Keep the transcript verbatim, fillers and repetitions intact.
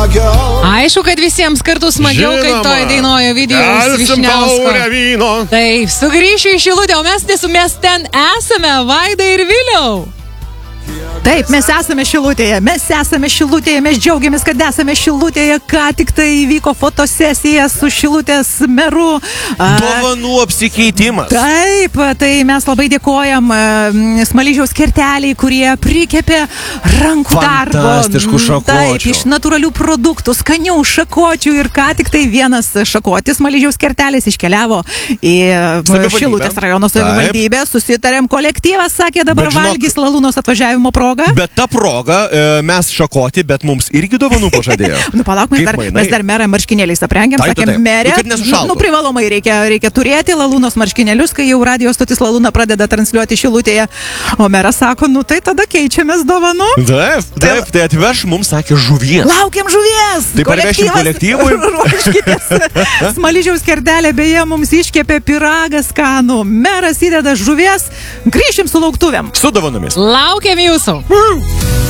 smagiau. Aišku, kad visiems kartu smagiau, kai toj dainuoja Ovidijaus Vyšniausko. Taip, sugrįšiu į Šilutę, o mes nesu, mes ten esame, Vaida ir Viliau. Taip, mes esame Šilutėje, mes esame Šilutėje, mes džiaugiamės, kad esame Šilutėje, ką tik tai įvyko fotosesija su Šilutės meru. Dovanų apsikeitimas. Taip, tai mes labai dėkojam Smaližiaus kerteliai, kurie prikepė rankų darbo. Fantastiškų šakočių. Taip, iš natūralių produktų, skanių šakočių ir ką tik tai vienas šakotis Smaližiaus kertelis iškeliavo į Šilutės rajono savivaldybę. Susitarėm, kolektyvas sakė, dabar žinok, valgys Lalūnos atvažiavimo proga. Bet ta proga e, mes šakoti, bet mums irgi dovanų pažadėjo. Nu, palauk, mes dar, mes dar merą marškinėliais aprengėm, sakėm, merė, nu, nu, privalomai reikia, reikia turėti Lalūnos marškinėlius, kai jau radijos stotis Lalūna pradeda transliuoti Šilutėje, o meras sako, nu tai tada keičiamės dovanų. Taip, taip, tai atveš mums, sakė, žuvies. Laukiam žuvies! Tai parvešim kolektyvui. Ruoškitės. Smaližiaus kertelė beje mums iškepė pyragą skanų, meras įdeda žuvies, grįšim su lauktuvėm. Su dovanomis. Laukiam jūsų.